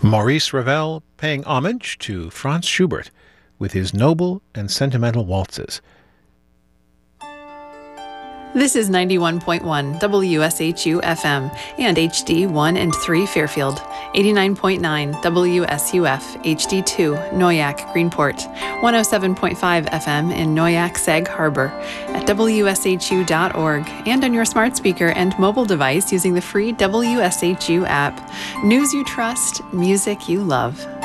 Maurice Ravel paying homage to Franz Schubert with his noble and sentimental waltzes. This is 91.1 WSHU FM and HD 1 and 3 Fairfield, 89.9 WSUF HD2 Noyak Greenport, 107.5 FM in Noyak Sag Harbor, at WSHU.org, and on your smart speaker and mobile device using the free WSHU app. News you trust, music you love.